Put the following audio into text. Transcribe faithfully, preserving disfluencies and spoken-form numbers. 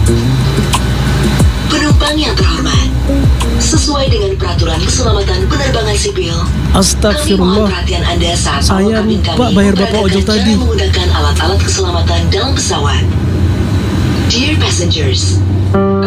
Penumpang yang terhormat, sesuai dengan peraturan keselamatan penerbangan sipil, kami mohon Astagfirullah, perhatian Anda saat saya awak kabin lupa kami bayar bapak ojol memperagakan cara tadi. menggunakan alat-alat keselamatan dalam pesawat. Dear passengers,